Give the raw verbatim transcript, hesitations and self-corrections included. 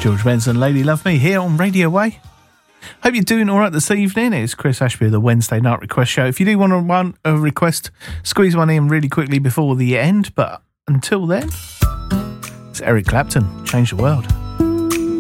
George Benson, Lady Love Me, here on Radio Way. Hope you're doing all right this evening. It's Chris Ashby of the Wednesday Night Request Show. If you do want to run a request, squeeze one in really quickly before the end. But until then, it's Eric Clapton, Change the World.